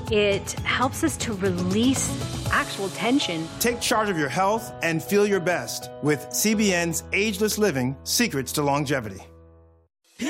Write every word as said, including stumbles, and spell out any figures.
It helps us to release actual tension. Take charge of your health and feel your best with C B N's Ageless Living Secrets to Longevity.